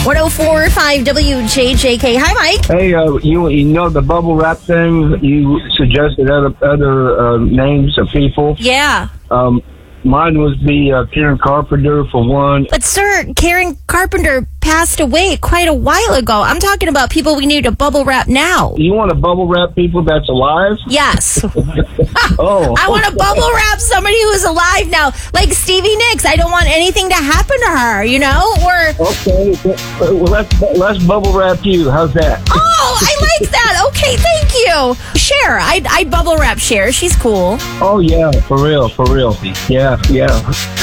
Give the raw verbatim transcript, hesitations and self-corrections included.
one oh four point five W J J K. Hi, Mike. Hey, uh, you you know the bubble wrap thing? You suggested other other uh, names of people. Yeah. Um, mine would be uh, Karen Carpenter for one. But, sir, Karen Carpenter passed away quite a while ago. I'm talking about people we need to bubble wrap now. You want to bubble wrap people that's alive? Yes. Oh. I want to bubble wrap somebody who's alive now. Like Stevie Nicks. I don't want anything to happen to her, you know? Or Okay. Well, let's, let's bubble wrap you. How's that? oh, I like that. Okay, thank you. Cher. I'd, I'd bubble wrap Cher. She's cool. Oh, yeah. For real. For real. Yeah. Yeah.